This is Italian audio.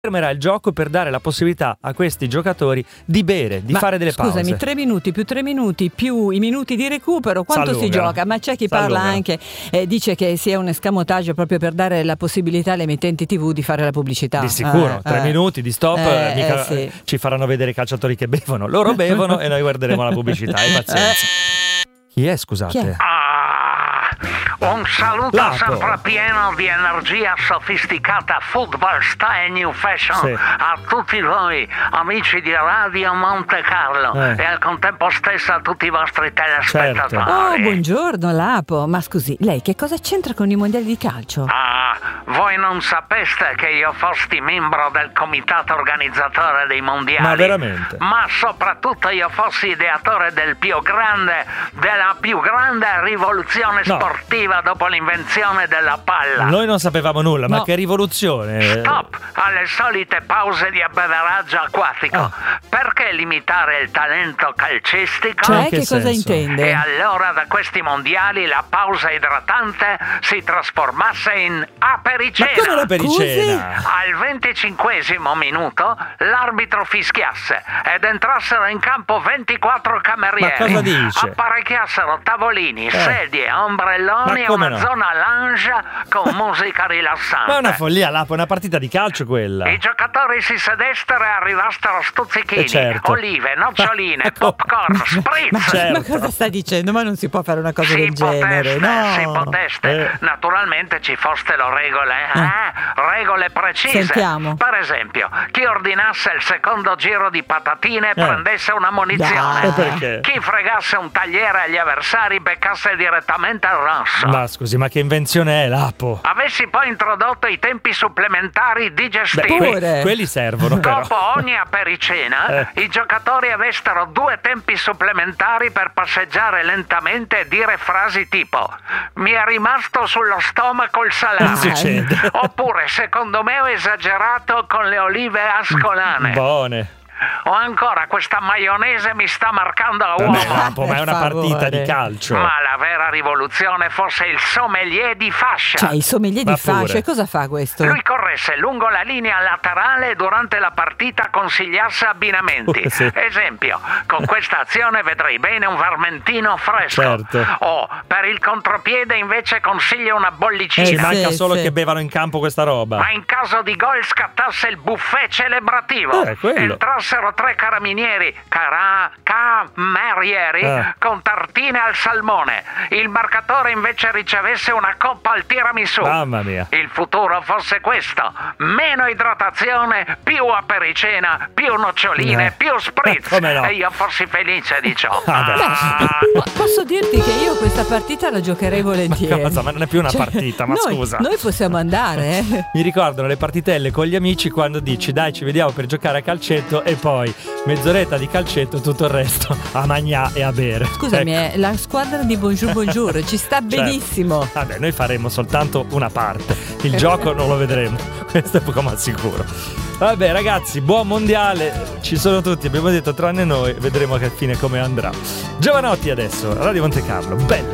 fermerà il gioco per dare la possibilità a questi giocatori di bere, di fare delle pause. Scusami, 3 minuti più i minuti di recupero, quanto si gioca? Ma c'è chi parla anche, dice che sia un escamotaggio proprio per dare la possibilità alle emittenti TV di fare la pubblicità. Di sicuro, 3 minuti di stop, mica sì. Ci faranno vedere i calciatori che bevono. Loro bevono e noi guarderemo la pubblicità, pazienza. Chi è, scusate? Chi è? Un saluto Lapo. sempre pieno di energia sofisticata, football style new fashion, sì, a tutti voi amici di Radio Monte Carlo e al contempo stesso a tutti i vostri telespettatori. Certo. Oh, buongiorno Lapo, ma scusi, lei che cosa c'entra con i mondiali di calcio? Voi non sapeste che io fossi membro del comitato organizzatore dei mondiali? Ma veramente? Ma soprattutto io fossi ideatore della più grande rivoluzione sportiva dopo l'invenzione della palla. Noi non sapevamo nulla, ma che rivoluzione! Stop alle solite pause di abbeveraggio acquatico. Perché limitare il talento calcistico? Cioè, che cosa intende? E allora da questi mondiali la pausa idratante si trasformasse in apericena. Ma come l'apericena? Al 25esimo minuto l'arbitro fischiasse ed entrassero in campo 24 camerieri. Ma cosa dice? Apparecchiassero tavolini, sedie, ombrelloni e una zona lounge con musica rilassante. Ma è una follia, Lapo, è una partita di calcio quella. I giocatori si sedestero e arrivassero stuzzichini, certo, olive, noccioline, popcorn, spritz. Ma cosa sta dicendo? Ma non si può fare una cosa del genere. Si poteste. Naturalmente ci fossero regole, regole precise. Sentiamo. Per esempio, chi ordinasse il secondo giro di patatine prendesse una munizione. Perché? Chi fregasse un tagliere agli avversari beccasse direttamente il rosso. Ma scusi, ma che invenzione è, Lapo? Avessi poi introdotto i tempi supplementari digestivi. Quelli servono, però. Dopo ogni apericena, i giocatori avessero 2 tempi supplementari per passeggiare lentamente e dire frasi tipo: mi è rimasto sullo stomaco il salame. Succede. Oppure, secondo me ho esagerato con le olive ascolane. Buone. O ancora, questa maionese mi sta marcando a uomo. Lapo, ma è una partita di calcio. Ma la vera rivoluzione fosse il sommelier di fascia. Cioè, il sommelier di fascia, e cosa fa questo? Lui corresse lungo la linea laterale e durante la partita consigliasse abbinamenti. Esempio, con questa azione vedrei bene un vermentino fresco. Certo. O per il contropiede invece consiglio una bollicina. Ci manca solo che bevano in campo questa roba. Ma in caso di gol scattasse il buffet celebrativo. Entrassero 3 carabinieri camerieri con tartine al salmone. Il marcatore invece ricevesse una coppa al tiramisù. Mamma mia. Il futuro fosse questo: meno idratazione, più apericena, più noccioline, più spritz. E io fossi felice di ciò. Posso dirti che io questa partita la giocherei volentieri. Ma non è più una partita, ma scusa. Noi possiamo andare, Mi ricordano le partitelle con gli amici quando dici dai ci vediamo per giocare a calcetto e poi mezz'oretta di calcetto e tutto il resto a mangiare e a bere. Scusami, la squadra di Bonjour ci sta benissimo. Vabbè, noi faremo soltanto una parte. Il gioco non lo vedremo. Questo è poco ma sicuro. Vabbè ragazzi, buon mondiale. Ci sono tutti, abbiamo detto tranne noi. Vedremo che fine come andrà. Giovanotti adesso, Radio Monte Carlo. Bello.